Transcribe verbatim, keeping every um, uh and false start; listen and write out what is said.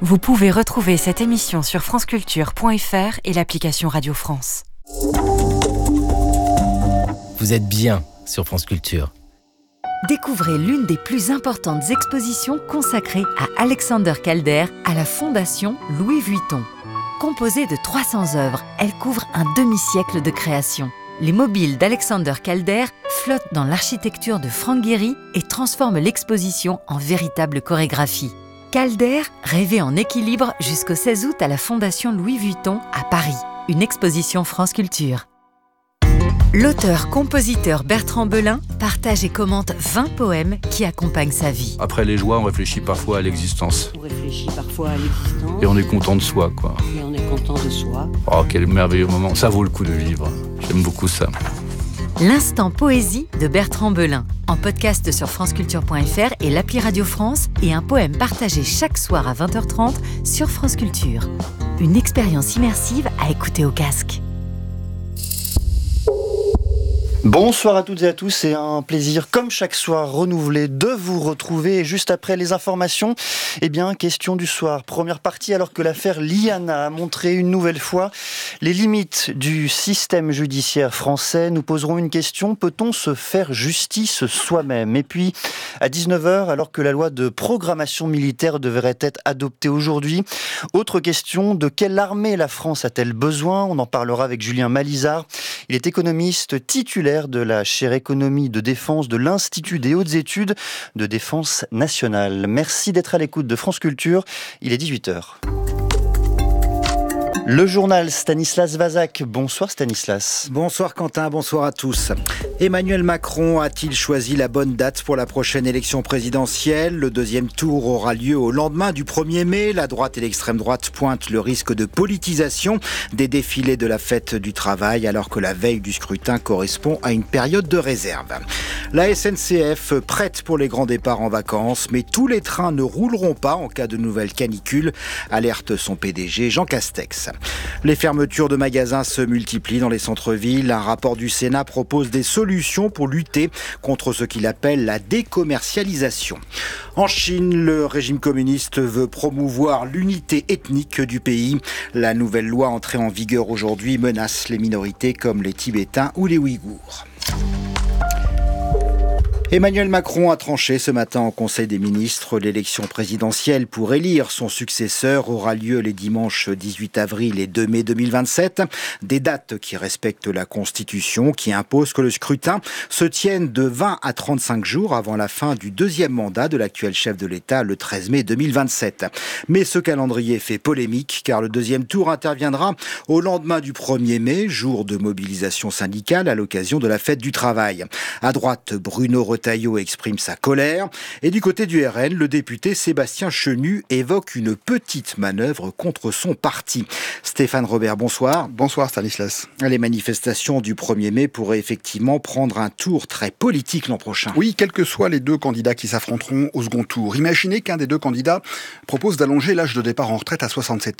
Vous pouvez retrouver cette émission sur franceculture point f r et l'application Radio France. Vous êtes bien sur France Culture. Découvrez l'une des plus importantes expositions consacrées à Alexander Calder à la Fondation Louis Vuitton. Composée de trois cents œuvres, elle couvre un demi-siècle de création. Les mobiles d'Alexander Calder flottent dans l'architecture de Frank Gehry et transforment l'exposition en véritable chorégraphie. Calder, rêvé en équilibre jusqu'au seize août à la Fondation Louis Vuitton à Paris. Une exposition France Culture. L'auteur-compositeur Bertrand Belin partage et commente vingt poèmes qui accompagnent sa vie. Après les joies, on réfléchit parfois à l'existence. On réfléchit parfois à l'existence. Et on est content de soi, quoi. Et on est content de soi. Oh, quel merveilleux moment. Ça vaut le coup de vivre. J'aime beaucoup ça. L'instant poésie de Bertrand Belin, en podcast sur franceculture point f r et l'appli Radio France, et un poème partagé chaque soir à vingt heures trente sur France Culture. Une expérience immersive à écouter au casque. Bonsoir à toutes et à tous, c'est un plaisir comme chaque soir renouvelé de vous retrouver. Et juste après les informations, eh bien question du soir, première partie, alors que l'affaire Liana a montré une nouvelle fois les limites du système judiciaire français. Nous poserons une question: peut-on se faire justice soi-même? Et puis à dix-neuf heures, alors que la loi de programmation militaire devrait être adoptée aujourd'hui, autre question: de quelle armée la France a-t-elle besoin? On en parlera avec Julien Malizard. Il est économiste titulaire de la chaire économie de défense de l'Institut des hautes études de défense nationale. Merci d'être à l'écoute de France Culture. Il est dix-huit heures. Le journal Stanislas Vazak. Bonsoir Stanislas. Bonsoir Quentin, bonsoir à tous. Emmanuel Macron a-t-il choisi la bonne date pour la prochaine élection présidentielle? Le deuxième tour aura lieu au lendemain du premier mai. La droite et l'extrême droite pointent le risque de politisation des défilés de la fête du travail, alors que la veille du scrutin correspond à une période de réserve. La S N C F prête pour les grands départs en vacances, mais tous les trains ne rouleront pas en cas de nouvelle canicule, alerte son P D G Jean Castex. Les fermetures de magasins se multiplient dans les centres-villes. Un rapport du Sénat propose des solutions pour lutter contre ce qu'il appelle la décommercialisation. En Chine, le régime communiste veut promouvoir l'unité ethnique du pays. La nouvelle loi entrée en vigueur aujourd'hui menace les minorités comme les Tibétains ou les Ouïghours. Emmanuel Macron a tranché ce matin au Conseil des ministres. L'élection présidentielle pour élire son successeur aura lieu les dimanches dix-huit avril et deux mai deux mille vingt-sept. Des dates qui respectent la Constitution, qui imposent que le scrutin se tienne de vingt à trente-cinq jours avant la fin du deuxième mandat de l'actuel chef de l'État le treize mai deux mille vingt-sept. Mais ce calendrier fait polémique car le deuxième tour interviendra au lendemain du premier mai, jour de mobilisation syndicale à l'occasion de la fête du travail. À droite, Bruno Retailleau exprime sa colère. Et du côté du R N, le député Sébastien Chenu évoque une petite manœuvre contre son parti. Stéphane Robert, bonsoir. Bonsoir Stanislas. Les manifestations du premier mai pourraient effectivement prendre un tour très politique l'an prochain. Oui, quels que soient les deux candidats qui s'affronteront au second tour. Imaginez qu'un des deux candidats propose d'allonger l'âge de départ en retraite à soixante-sept ans.